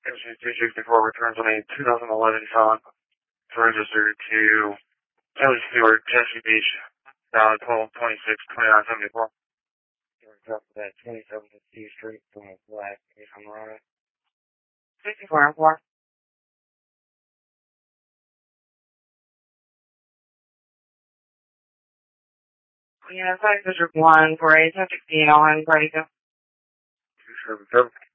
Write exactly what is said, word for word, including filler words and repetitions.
two sixty-four returns on a two thousand eleven Falcon registered to Ellie Stewart, Jesse Beach, uh, twelve twenty-six twenty-nine seventy-four. Up to that twenty-seventh C Street, from Black, if I'm right. sixty-four and four. Yeah, five District one for a subject D L and Brady. two seven seven.